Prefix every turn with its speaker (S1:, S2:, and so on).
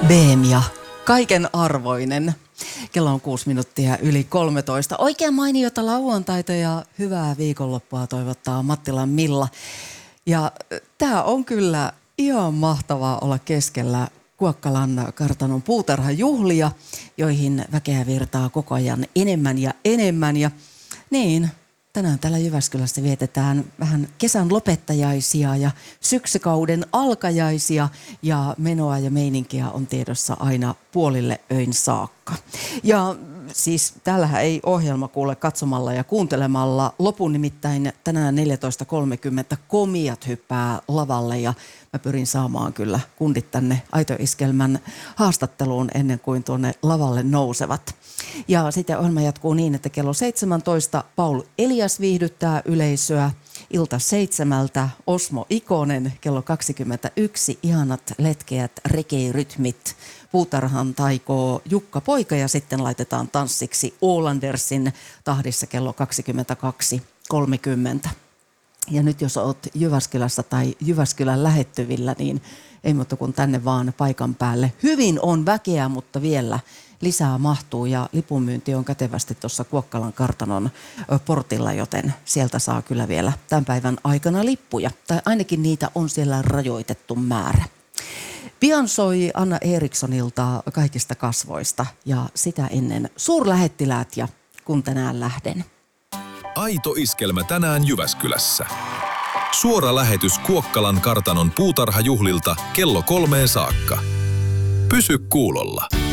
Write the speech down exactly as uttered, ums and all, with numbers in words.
S1: Beemia, kaiken arvoinen. Kello on kuusi minuuttia yli kolmetoista. Oikein mainiota lauantaita ja hyvää viikonloppua toivottaa Mattilan Milla. Ja tää on kyllä ihan mahtavaa olla keskellä Kuokkalan kartanon puutarhajuhlia, joihin väkeä virtaa koko ajan enemmän ja enemmän. Ja niin, tänään täällä Jyväskylässä vietetään vähän kesän lopettajaisia ja syksykauden alkajaisia ja menoa ja meininkiä on tiedossa aina puolille öin saakka. Ja siis täällähän ei ohjelma kuule katsomalla ja kuuntelemalla lopu, nimittäin tänään neljätoista kolmekymmentä komiat hyppää lavalle ja mä pyrin saamaan kyllä kundit tänne Aito-iskelmän haastatteluun ennen kuin tuonne lavalle nousevat. Ja sitten ohjelma jatkuu niin, että kello seitsemäntoista Paul Elias viihdyttää yleisöä. Ilta seitsemältä Osmo Ikonen, kello kaksikymmentäyksi ihanat letkeät reggae-rytmit. Puutarhan taikoo Jukka Poika ja sitten laitetaan tanssiksi Ålandersin tahdissa kello kaksikymmentäkaksi kolmekymmentä. Ja nyt jos olet Jyväskylässä tai Jyväskylän lähettyvillä, niin ei muuta kuin tänne vaan paikan päälle. Hyvin on väkeä, mutta vielä lisää mahtuu ja lipunmyynti on kätevästi tuossa Kuokkalan kartanon portilla, joten sieltä saa kyllä vielä tämän päivän aikana lippuja. Tai ainakin niitä on siellä rajoitettu määrä. Pian soi Anna Erikssonilta Kaikista kasvoista ja sitä ennen suurlähettiläät ja Kun tänään lähden.
S2: Aito iskelmä tänään Jyväskylässä. Suora lähetys Kuokkalan kartanon puutarhajuhlilta kello kolmeen saakka. Pysy kuulolla.